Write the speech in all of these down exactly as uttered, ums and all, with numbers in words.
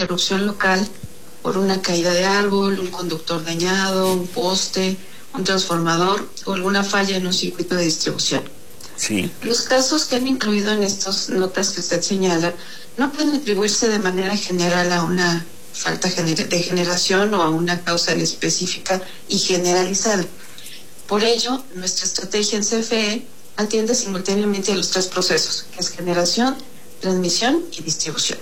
interrupción local por una caída de árbol, un conductor dañado, un poste, un transformador o alguna falla en un circuito de distribución. Sí. Los casos que han incluido en estas notas que usted señala no pueden atribuirse de manera general a una falta de generación o a una causa específica y generalizada. Por ello, nuestra estrategia en C F E atiende simultáneamente a los tres procesos, que es generación, transmisión y distribución.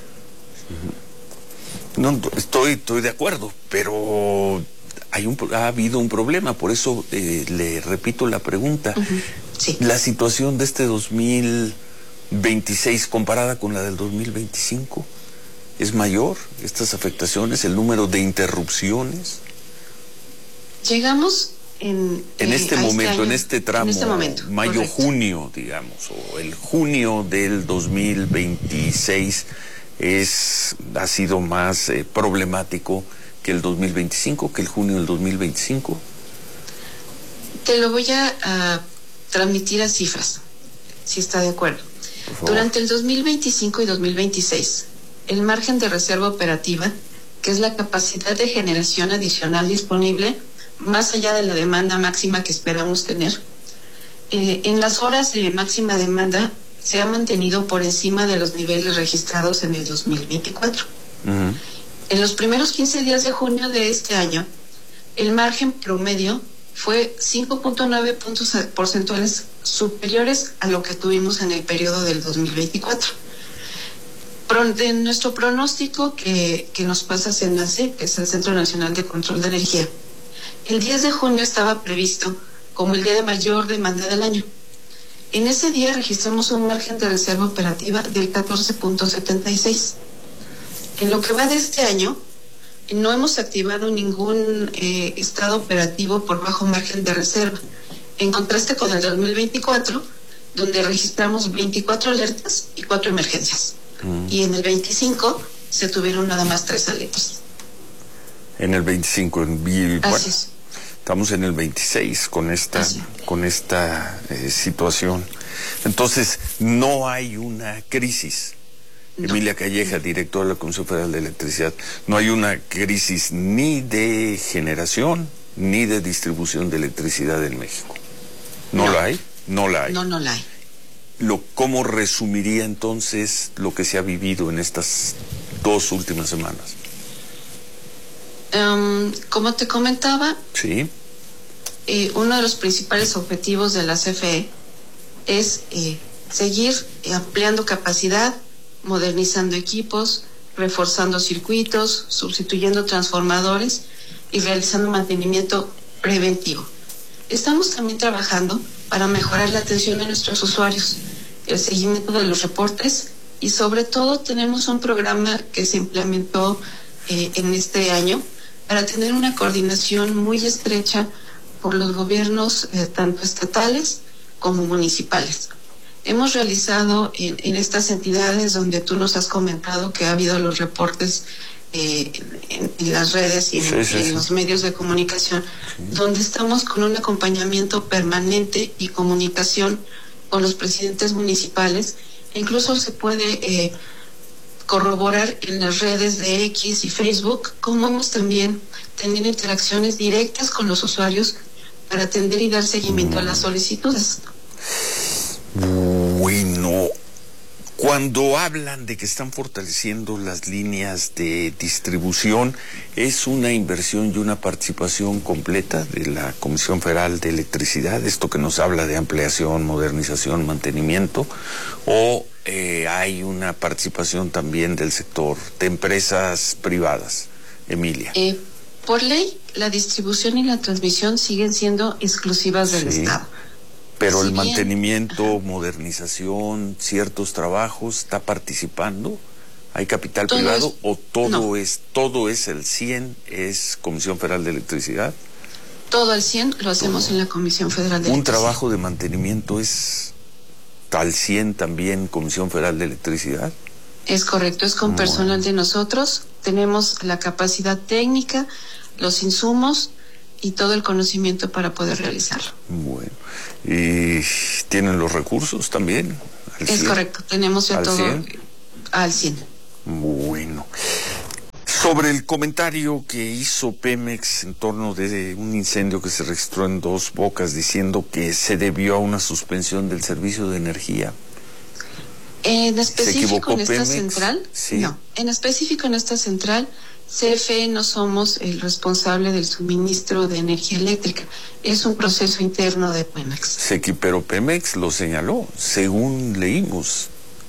No, estoy, estoy de acuerdo, pero hay un, ha habido un problema, por eso eh, le repito la pregunta. Uh-huh. Sí. La situación de este dos mil veintiséis comparada con la del dos mil veinticinco, ¿es mayor estas afectaciones, el número de interrupciones? Llegamos en... En eh, este momento, este año, en este tramo, en este momento, mayo-junio, digamos, o el junio del dos mil veintiséis, es, ha sido más eh, problemático que el dos mil veinticinco, que el junio del dos mil veinticinco. Te lo voy a, a transmitir a cifras, si está de acuerdo. Durante el dos mil veinticinco y dos mil veintiséis, el margen de reserva operativa, que es la capacidad de generación adicional disponible, más allá de la demanda máxima que esperamos tener, eh, en las horas de máxima demanda se ha mantenido por encima de los niveles registrados en el dos mil veinticuatro. Uh-huh. En los primeros quince días de junio de este año, el margen promedio fue cinco punto nueve puntos porcentuales superiores a lo que tuvimos en el periodo del dos mil veinticuatro. Pro, de nuestro pronóstico que, que nos pasa CENACE, que es el Centro Nacional de Control de Energía, el diez de junio estaba previsto como el día de mayor demanda del año. En ese día registramos un margen de reserva operativa del catorce punto setenta y seis. En lo que va de este año, no hemos activado ningún eh, estado operativo por bajo margen de reserva, en contraste con el dos mil veinticuatro, donde registramos veinticuatro alertas y cuatro emergencias. Mm. Y en el veinticinco se tuvieron nada más tres alertas. En el veinticinco, en, y, bueno, Así es. Estamos en el veintiséis con esta, con esta eh, situación. Entonces, no hay una crisis. No. Emilia Calleja, directora de la Comisión Federal de Electricidad, no hay una crisis ni de generación ni de distribución de electricidad en México. ¿No, no. la hay? No la hay. No, no la hay. Lo, ¿Cómo resumiría entonces lo que se ha vivido en estas dos últimas semanas? Um, como te comentaba, sí. eh, uno de los principales objetivos de la C F E es eh, seguir ampliando capacidad, modernizando equipos, reforzando circuitos, sustituyendo transformadores y realizando mantenimiento preventivo. Estamos también trabajando para mejorar la atención a nuestros usuarios, el seguimiento de los reportes y sobre todo tenemos un programa que se implementó eh, en este año para tener una coordinación muy estrecha por los gobiernos eh, tanto estatales como municipales. Hemos realizado en, en estas entidades donde tú nos has comentado que ha habido los reportes eh, en, en las redes y en, sí, sí, en sí. los medios de comunicación, sí. donde estamos con un acompañamiento permanente y comunicación con los presidentes municipales. E incluso se puede eh, corroborar en las redes de X y Facebook cómo hemos también tenido interacciones directas con los usuarios para atender y dar seguimiento mm. a las solicitudes. Bueno, cuando hablan de que están fortaleciendo las líneas de distribución, ¿es una inversión y una participación completa de la Comisión Federal de Electricidad, esto que nos habla de ampliación, modernización, mantenimiento, o eh, hay una participación también del sector, de empresas privadas? Emilia. Eh, por ley, la distribución y la transmisión siguen siendo exclusivas del sí. Estado. Pero si el bien, mantenimiento, ajá. modernización, ciertos trabajos, ¿está participando? ¿Hay capital todo privado es, o todo no. es todo es el cien, es Comisión Federal de Electricidad? Todo al cien lo hacemos todo. En la Comisión Federal de ¿Un Electricidad. ¿Un trabajo de mantenimiento es al cien también Comisión Federal de Electricidad? Es correcto, es con bueno. personal de nosotros. Tenemos la capacidad técnica, los insumos y todo el conocimiento para poder realizarlo. Bueno, ¿y tienen los recursos también? Es correcto, tenemos ya ¿Al todo cien? Al cien. Bueno, Sobre el comentario que hizo Pemex en torno de un incendio que se registró en Dos Bocas, diciendo que se debió a una suspensión del servicio de energía. En específico en esta Pemex? central, Sí. no, en específico en esta central, C F E no somos el responsable del suministro de energía eléctrica, es un proceso interno de Pemex. Se, pero Pemex lo señaló, según leímos.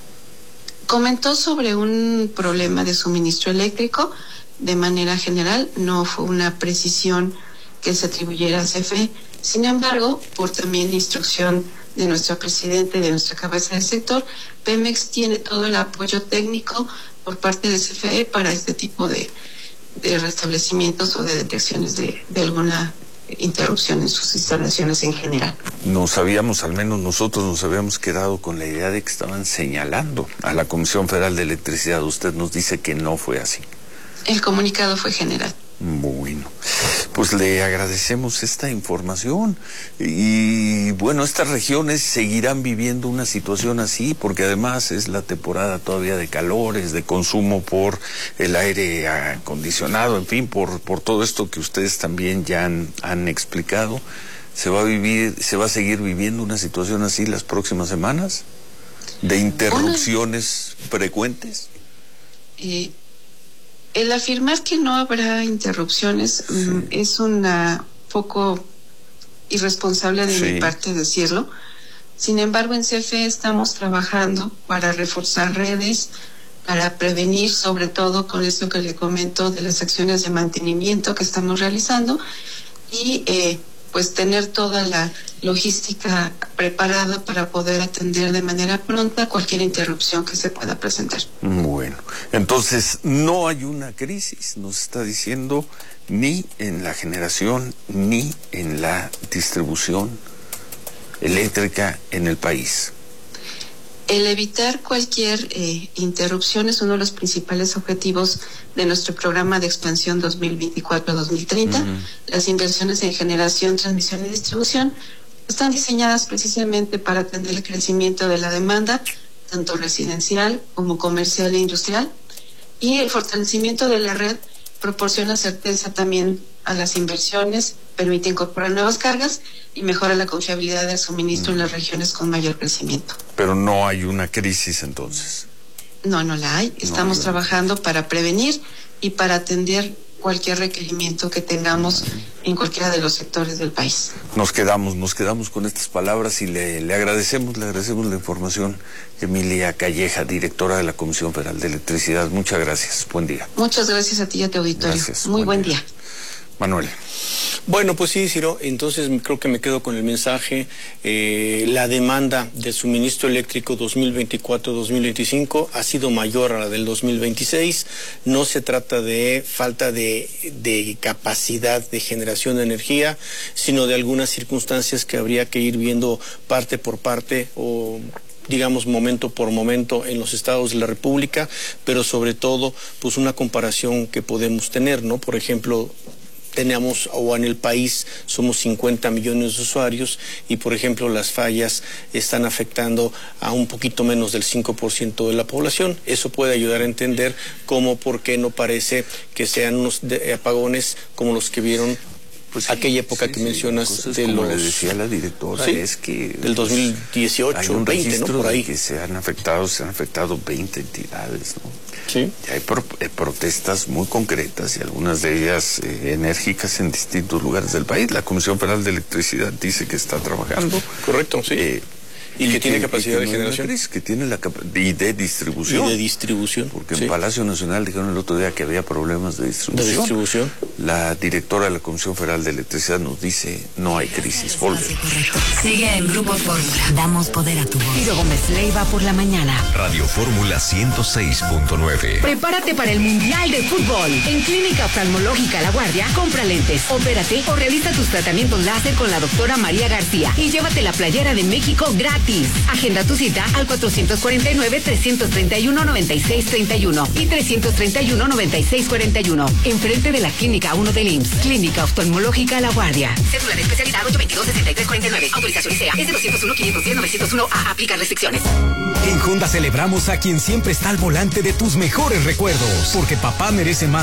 Comentó sobre un problema de suministro eléctrico de manera general, no fue una precisión que se atribuyera a C F E. Sin embargo, por también instrucción de nuestro presidente, de nuestra cabeza del sector, Pemex tiene todo el apoyo técnico por parte de C F E para este tipo de, de restablecimientos o de detecciones de, de alguna interrupción en sus instalaciones en general. Nos habíamos, al menos nosotros nos habíamos quedado con la idea de que estaban señalando a la Comisión Federal de Electricidad. Usted nos dice que no fue así. El comunicado fue general. Bueno, pues le agradecemos esta información y bueno, estas regiones seguirán viviendo una situación así porque además es la temporada todavía de calores, de consumo por el aire acondicionado, en fin, por, por todo esto que ustedes también ya han, han explicado. ¿Se va a vivir, se va a seguir viviendo una situación así las próximas semanas? ¿De interrupciones bueno, frecuentes? Eh... El afirmar que no habrá interrupciones sí. um, es una poco irresponsable de sí. mi parte decirlo. Sin embargo, en C F E estamos trabajando para reforzar redes, para prevenir, sobre todo con esto que le comento de las acciones de mantenimiento que estamos realizando y eh, pues tener toda la logística preparada para poder atender de manera pronta cualquier interrupción que se pueda presentar. Bueno, entonces no hay una crisis, nos está diciendo, ni en la generación ni en la distribución eléctrica en el país. El evitar cualquier eh, interrupción es uno de los principales objetivos de nuestro programa de expansión dos mil veinticuatro a dos mil treinta. Uh-huh. Las inversiones en generación, transmisión y distribución están diseñadas precisamente para atender el crecimiento de la demanda, tanto residencial como comercial e industrial, y el fortalecimiento de la red proporciona certeza también a las inversiones, permite incorporar nuevas cargas y mejora la confiabilidad del suministro mm. en las regiones con mayor crecimiento. Pero no hay una crisis entonces. No, no la hay. Estamos no hay trabajando para prevenir y para atender cualquier requerimiento que tengamos en cualquiera de los sectores del país. Nos quedamos, nos quedamos con estas palabras y le, le agradecemos, le agradecemos la información. Emilia Calleja, directora de la Comisión Federal de Electricidad. Muchas gracias. Buen día. Muchas gracias a ti y a tu auditorio. Gracias. Muy buen, buen día. día. Manuel. Bueno, pues sí, Ciro, entonces creo que me quedo con el mensaje. Eh, la demanda de suministro eléctrico dos mil veinticuatro a dos mil veinticinco ha sido mayor a la del dos mil veintiséis. No se trata de falta de, de capacidad de generación de energía, sino de algunas circunstancias que habría que ir viendo parte por parte o digamos momento por momento en los estados de la República, pero sobre todo pues una comparación que podemos tener, ¿no? Por ejemplo, tenemos, o en el país somos cincuenta millones de usuarios y, por ejemplo, las fallas están afectando a un poquito menos del cinco por ciento de la población. Eso puede ayudar a entender cómo, por qué no parece que sean unos de, apagones como los que vieron pues sí, aquella época sí, que sí, mencionas de como los... le decía la directora, sí, es que... del dos mil dieciocho, hay un veinte, ¿no? Por ahí. De que se han afectado, se han afectado veinte entidades, ¿no? Sí. Y hay pro, eh, protestas muy concretas y algunas de ellas eh, enérgicas en distintos lugares del país. La Comisión Federal de Electricidad dice que está trabajando. Correcto, sí. Eh, Y, y que que tiene capacidad que de generación. Crisis, que tiene la y de distribución. Y de distribución. Porque sí. en Palacio Nacional dijeron el otro día que había problemas de distribución. De distribución. La directora de la Comisión Federal de Electricidad nos dice, no hay crisis. Volve. Sigue en Grupo Fórmula. Damos poder a tu voz. Ciro Gómez Leiva por la mañana. Radio Fórmula ciento seis punto nueve. Prepárate para el Mundial de Fútbol. En Clínica Oftalmológica La Guardia, compra lentes, opérate o realiza tus tratamientos láser con la doctora María García y llévate la playera de México gratis. Agenda tu cita al cuatrocientos cuarenta y nueve, trescientos treinta y uno, noventa y seis treinta y uno y trescientos treinta y uno, noventa y seis cuarenta y uno. Enfrente de la Clínica uno del I M S S. Clínica Oftalmológica La Guardia. Cédula de especialidad ocho veintidós, sesenta y tres cuarenta y nueve. Autorización I C E A. Es de doscientos uno, quinientos diez, novecientos uno A. Aplica restricciones. En Honda celebramos a quien siempre está al volante de tus mejores recuerdos. Porque papá merece más.